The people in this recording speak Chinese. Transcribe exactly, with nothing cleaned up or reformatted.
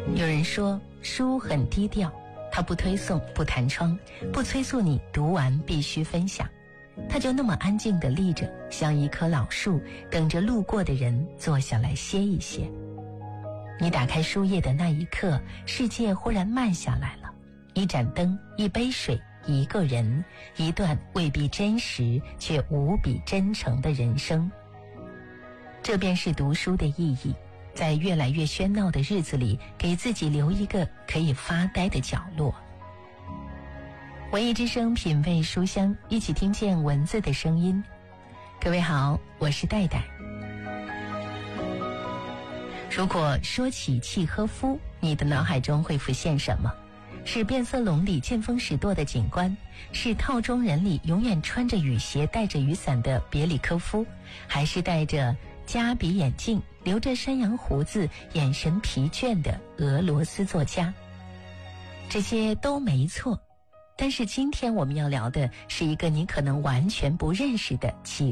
有人说书很低调，它不推送，不弹窗，不催促你读完必须分享，它就那么安静地立着，像一棵老树，等着路过的人坐下来歇一歇。你打开书页的那一刻，世界忽然慢下来了，一盏灯，一杯水，一个人，一段未必真实却无比真诚的人生。这便是读书的意义，在越来越喧闹的日子里，给自己留一个可以发呆的角落。文艺之声，品味书香，一起听见文字的声音。各位好，我是戴戴。如果说起契诃夫，你的脑海中会浮现什么？是变色龙里见风使舵的警官，是套中人里永远穿着雨鞋带着雨伞的别里科夫，还是戴着加比眼镜留着山羊胡子眼神疲倦的俄罗斯作家？这些都没错，但是今天我们要聊的是一个你可能完全不认识的契